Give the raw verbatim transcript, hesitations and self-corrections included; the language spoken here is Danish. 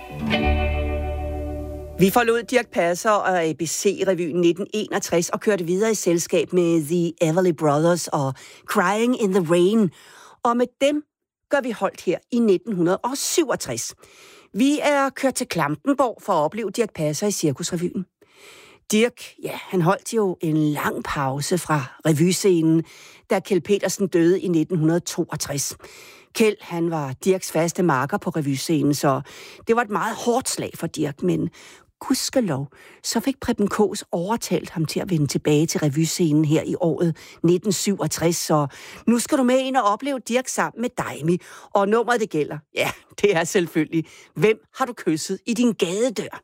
Vi forlod Dirch Passer og A B C-revyen nitten enogtres og kørte videre i selskab med The Everly Brothers og Crying in the Rain. Og med dem gør vi holdt her i nitten syvogtres. Vi er kørt til Klampenborg for at opleve Dirch Passer i Cirkusrevyen. Dirch, ja, han holdt jo en lang pause fra revyscenen, da Kjeld Petersen døde i nitten toogtres. Kjeld, han var Dirchs faste marker på revyscenen, så det var et meget hårdt slag for Dirch, men gudskelov, så fik Preben Kaas overtalt ham til at vende tilbage til revyscenen her i året nitten syvogtres, så nu skal du med ind og opleve Dirch sammen med Daimi. Og nummeret det gælder, ja, det er selvfølgelig, hvem har du kysset i din gadedør?